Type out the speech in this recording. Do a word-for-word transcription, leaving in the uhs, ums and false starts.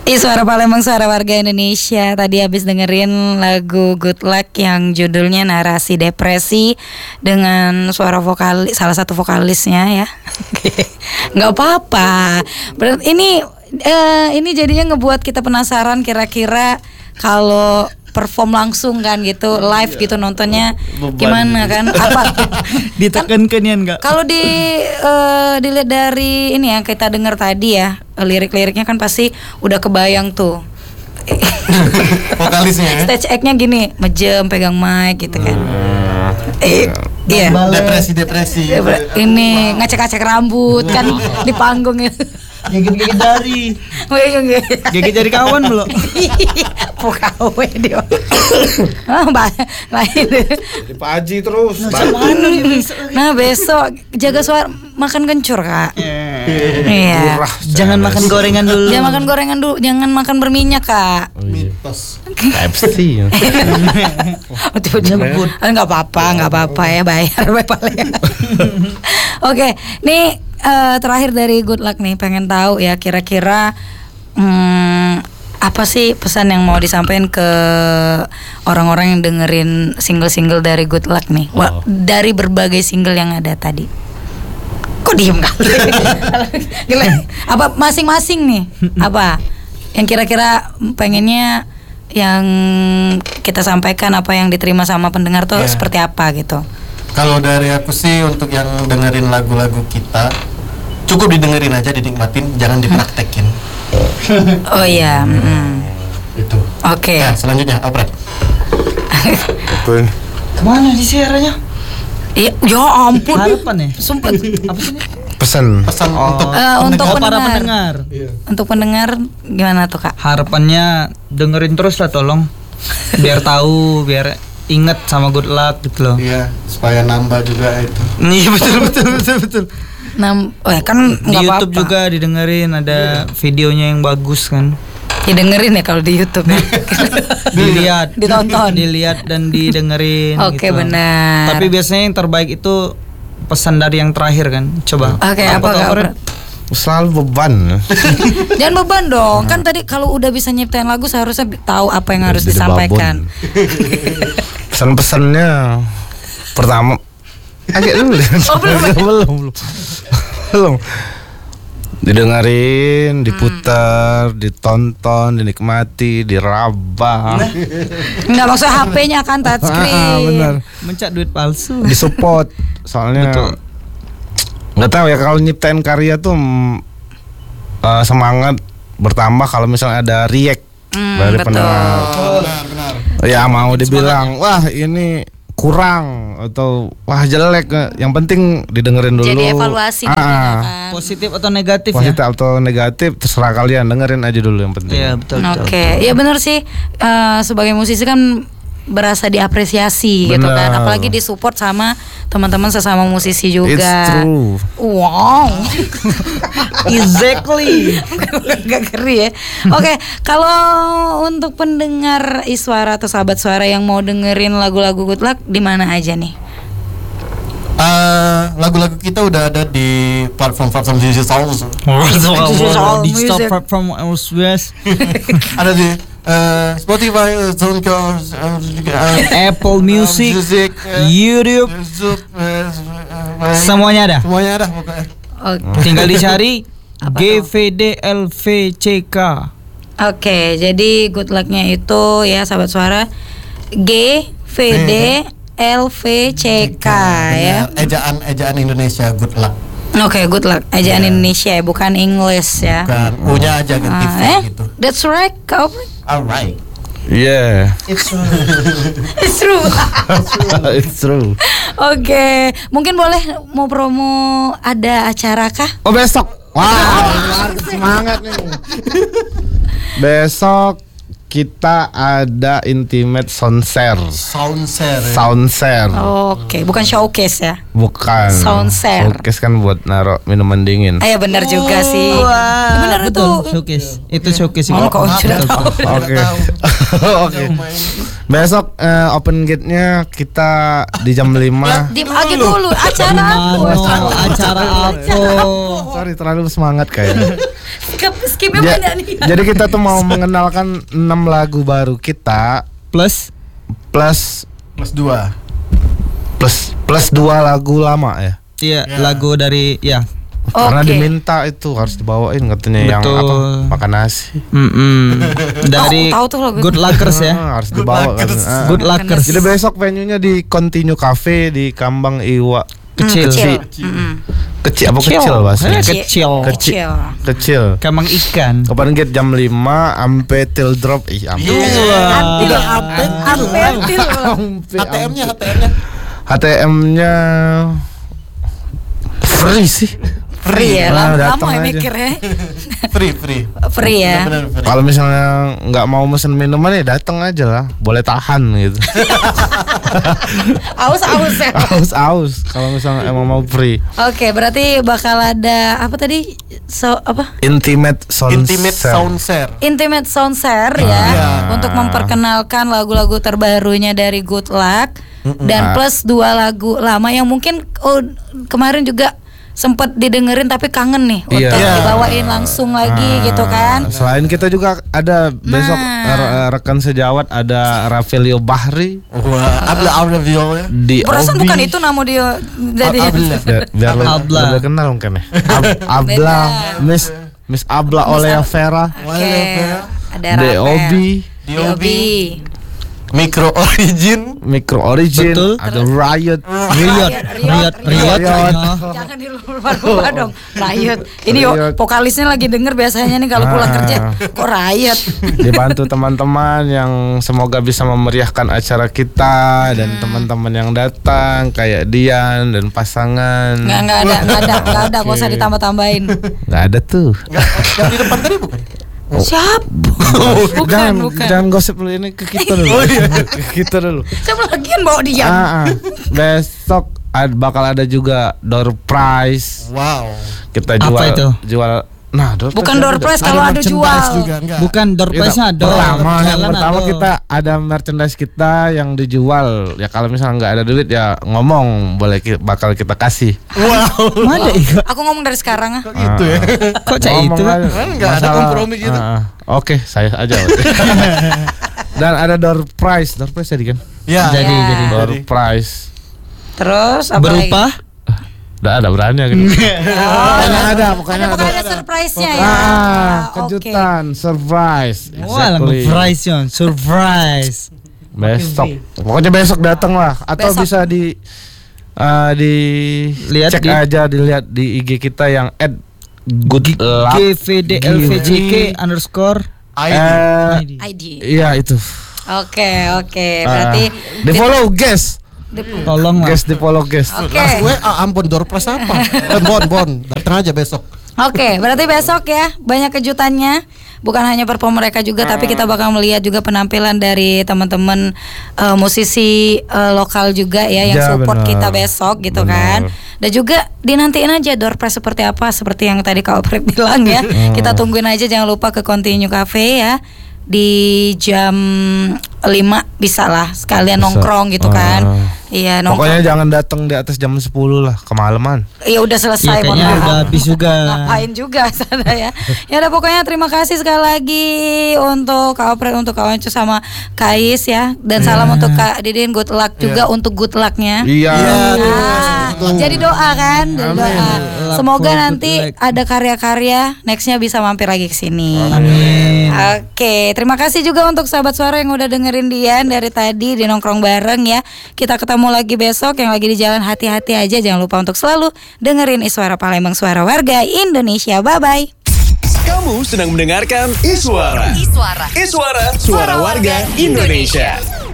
Ih, suara Palembang, suara warga Indonesia. Tadi habis dengerin lagu Good Luck yang judulnya Narasi Depresi dengan suara vokalis, salah satu vokalisnya ya. Nggak apa-apa. Berarti ini uh, ini jadinya ngebuat kita penasaran kira-kira kalau perform langsung kan gitu, live gitu nontonnya gimana kan? Apa ditekankan ya enggak? Kalau di uh, dilihat dari ini yang kita dengar tadi ya, lirik-liriknya kan pasti udah kebayang tuh. Vokalisnya ya? Stage act-nya gini, mejem pegang mic gitu kan. Hmm. Eh, iya. Depresi-depresi. Ini ngacek-ngacek rambut kan di panggung itu. Gigit-gigit jari. Gigit jari kawan belum? Pokawe dia. Ah, lain. Di Pak Haji terus. Nah, besok jaga suara, makan kencur, Kak. Iya. Jangan makan gorengan dulu. Jangan makan gorengan dulu, jangan makan berminyak, Kak. Mitos. K F C. Enggak apa-apa, enggak apa-apa ya, bayar bayar. Oke, nih Uh, terakhir dari Good Luck nih, pengen tahu ya kira-kira hmm, apa sih pesan yang mau disampaikan ke orang-orang yang dengerin single-single dari Good Luck nih, oh. Wah, dari berbagai single yang ada tadi. Kok diem kali? Apa masing-masing nih? Apa yang kira-kira pengennya yang kita sampaikan, apa yang diterima sama pendengar tuh yeah. seperti apa gitu? Kalau dari aku sih untuk yang dengerin lagu-lagu kita, cukup didengerin aja, dinikmatin, jangan dipraktekin. Oh iya. Mm. Itu. Oke. Okay. Nah, selanjutnya Alfred. Kemana di siarannya? Ya, ya ampun. Harapan ya? Sumpah. Apa sih ini? Pesan. Pesan oh. untuk uh, untuk oh, pendengar. para pendengar. Iya. Untuk pendengar gimana tuh, Kak? Harapannya dengerin terus lah, tolong. Biar tahu, biar inget sama Good Luck gitu loh. Iya, supaya nambah juga itu. Iya betul betul betul betul. Nam, oh ya kan di YouTube apa-apa. Juga didengerin, ada yeah. videonya yang bagus kan. Ya dengerin ya kalau di YouTube ya. Dilihat, ditonton, dilihat dan didengerin. Oke okay, gitu. Benar. Tapi biasanya yang terbaik itu pesan dari yang terakhir kan. Coba. Oke okay, apa kabar? Selalu beban. Jangan beban dong. Kan tadi kalau udah bisa nyiptain lagu seharusnya tahu apa yang harus jadi disampaikan. Pesan-pesannya pertama agak dulu. Oh, belum, belum, belum, belum. Didengerin, diputar, hmm. ditonton, dinikmati, diraba. Enggak maksud H P-nya kan touchscreen. Ah, benar. Mencak duit palsu. Disupport. Soalnya betul. Nggak tahu ya, kalau nyiptain karya tuh uh, semangat bertambah kalau misalnya ada react hmm, dari betul. pendengar. Oh, benar, benar. Ya mau dibilang wah ini kurang atau wah jelek, yang penting didengerin dulu. Jadi evaluasi ah, kan. Positif atau negatif positif ya? atau negatif terserah kalian, dengerin aja dulu yang penting. Iya betul. Oke, okay. Ya benar sih, uh, sebagai musisi kan berasa diapresiasi. Bener. Gitu kan, apalagi disupport sama teman-teman sesama musisi juga. It's true. Wow. Exactly. Gak keri ya. Oke, okay, kalau untuk pendengar Iswara atau sahabat suara yang mau dengerin lagu-lagu Good Luck di mana aja nih? Uh, lagu-lagu kita udah ada di platform-platform digital. Digital platform West. Ada di uh, Spotify, SoundCloud, uh, Apple Music, Music uh, YouTube, YouTube, uh, uh, semuanya ada. Semuanya ada pokoknya. Okay. Tinggal dicari G V D L V C K. Oke, okay, jadi Good Luck-nya itu ya sahabat suara G V D L V C K ya. Ejaan ejaan Indonesia Good Luck. Oke, okay, Good Luck. Ejaan yeah. Indonesia ya, bukan English ya. Bukan. U-nya aja ganti V uh, eh? gitu. That's right, Kak Opri. Alright. Yeah. It's true. It's true. It's true. Oke, okay. Mungkin boleh mau promo ada acara kah? Oh besok. Wah, semangat nih. Besok kita ada intimate soundshare. Soundshare. Ya? Soundshare. Oh, Oke, okay. Bukan showcase ya? Bukan. Soundshare. Showcase kan buat naruh minuman dingin. Eh benar oh, juga sih. Wow. Ya, benar itu. Showcase. Itu showcase. Oh, kau sudah tahu. Oke. Oke. Besok eh, open gate-nya kita di jam lima. Dim lagi dulu acara apa? Mano, acara apa? Sorry terlalu semangat kayaknya. Skip skipnya Ja- mana nih? Jadi kita tuh mau mengenalkan enam lagu baru kita Plus plus Plus dua. plus plus dua lagu lama ya. iya Ya. lagu dari ya. Karena Oke. diminta itu harus dibawain katanya yang Betul. apa makan nasi. Mm-mm. Dari Tahu tuh lagu itu. Good Luckers ya. Ah, harus Good dibawa kan. Luckers. Ah. Good Luckers. Jadi besok venue-nya di Continue Cafe di Kambang Iwa. Kecil. Kecil. Kecil. Mm-mm. Kecil apa kecil bahasanya? Eh, Kecil. Kecil. Kecil. Kamang ikan. Open gate jam lima sampai till drop. Ih, sampai. Iya. Antil. Udah update. Antil. H T M-nya, H T M-nya. H T M-nya free sih. Free ya, Nah, lama, datang lama ya aja. mikirnya. Free, free. Free ya. Benar, free. Kalau misalnya nggak mau mesen minuman ya datang aja lah, boleh tahan gitu. Aus-aus ya. aus aus. Kalau misalnya emang mau free. Oke, berarti bakal ada apa tadi? So apa? Intimate sound. Intimate share. sound share. Intimate sound share ya, Iya. untuk memperkenalkan lagu-lagu terbarunya dari Good Luck dan plus dua lagu lama yang mungkin oh, kemarin juga sempat didengerin tapi kangen nih Iya. untuk Iya. dibawain langsung lagi gitu kan. Selain kita juga ada besok Nah. re- rekan sejawat ada Ravelio Bahri Wah, abla abla viola. di Perasaan Obi. bukan itu nama dia dari Abla. Biar- biar lebih- Abla. lebih kenal mungkin ya. Ab- Abla, Miss Miss Abla oleh Vera, Oke. Ada D O B, D O B. Micro Origin. Micro Origin, Betul. ada Riot, Riot, Riot, Riot. Riot. Jangan dilupa-lupa dong. Riot. Ini yo, Riot. vokalisnya lagi denger biasanya nih kalau pulang Ah. kerja. Kok Riot? dibantu teman-teman yang semoga bisa memeriahkan acara kita dan teman-teman yang datang kayak Dian dan pasangan. Nggak, nggak ada, nggak ada, nggak ada, nggak usah ditambah-tambahin. Nggak ada tuh. Yang di depan tadi bukan? Siap? Bukan, jangan, bukan. jangan gosip dulu ini ke kita dulu. Ke kita dulu. Siapa lagi yang bawa dia? Ah, ah. Besok ad- bakal ada juga door prize. Wow. Kita Apa jual itu? jual. Nah, door Bukan prize door ada. prize kalau ada merchandise jual. juga enggak? Bukan door Kita- prize-nya ada. Pertama, yang Jalan pertama ada. kita ada merchandise kita yang dijual. Ya kalau misalnya nggak ada duit ya ngomong, boleh ki- bakal kita kasih. Wow. Mana Ika? Aku ngomong dari sekarang ah. Kok gitu ya? Kok cak Ngomong itu? aja. Kan nggak ada Masalah- kompromi gitu. Ah, ah. Oke, saya aja. Dan ada door prize, door prize tadi kan? Ya. Jadi, Ya. jadi. Door Jadi. prize. Terus apa Berupa lagi? Udah ada berani gitu. Pokoknya ada, pokoknya Ada, ada. pokoknya ada surprise-nya ya. Ah, Oke. kejutan, surprise. Wah, lagu Exactly. surprise Yon. Surprise. Besok. Pokoknya besok datang lah atau Besok. bisa di eh, di Lihat cek di- aja dilihat di I G kita yang at good luck G V D L V C K underscore I D. Eh, I D. iya itu. Oke, oke. Berarti Ah, di follow guys. di- tolong lah. Guys di follow guys. Oke. Last W A ampun door plus apa? Eh, bon bon. Datang aja besok. Oke, berarti besok ya banyak kejutannya. Bukan hanya perform mereka juga, tapi kita bakal melihat juga penampilan dari teman-teman eh, musisi eh, lokal juga ya yang Ya, support benar. kita besok gitu Benar. kan. Dan juga dinantiin aja door prize seperti apa, seperti yang tadi Kak Opret bilang ya. Kita tungguin aja, jangan lupa ke Continue Cafe ya di jam lima bisa lah sekalian Bisa. nongkrong gitu kan. Ah. Iya, Pokoknya nongkrong. jangan datang di atas jam sepuluh lah, kemalaman. Ya udah Iya, selesai kayaknya mohon maaf. udah habis juga. Ngapain juga sana ya. Ya udah pokoknya terima kasih sekali lagi untuk Kak Opret, untuk Kak Onco sama Kak Ais ya. Dan salam untuk Kak Didin, good luck juga untuk good lucknya. Iya. Ah, jadi doa kan, jadi doa. Semoga Good nanti luck. ada karya-karya nextnya bisa mampir lagi ke sini. Amin. Oke, terima kasih juga untuk sahabat suara yang udah dengerin Dian dari tadi di nongkrong bareng ya. Kita ketemu lagi besok, yang lagi di jalan hati-hati aja. Jangan lupa untuk selalu dengerin Iswara Palembang, suara warga Indonesia. Bye bye. Kamu sedang mendengarkan Iswara. Iswara. Iswara, suara warga Indonesia.